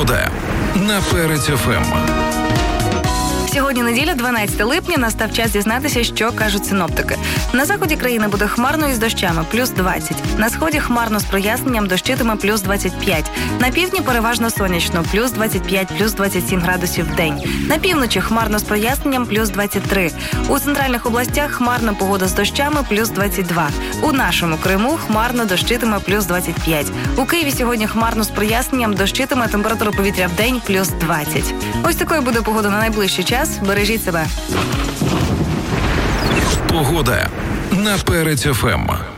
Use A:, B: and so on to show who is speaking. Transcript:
A: Погода на Перець ФМ.
B: Сьогодні неділя, 12 липня, настав час дізнатися, що кажуть синоптики. На заході країни буде хмарно із дощами, плюс 20. На сході хмарно з проясненням, дощитиме плюс 25. На півдні переважно сонячно, плюс 25, плюс 27 градусів в день. На півночі хмарно з проясненням, плюс 23. У центральних областях хмарна погода з дощами, плюс 22. У нашому Криму хмарно, дощитиме плюс 25. У Києві сьогодні хмарно з проясненням, дощитиме, температура повітря в день плюс 20. Ось такою буде погода на найближчий час. Бережіть себе.
A: Погода на Перець ФМ.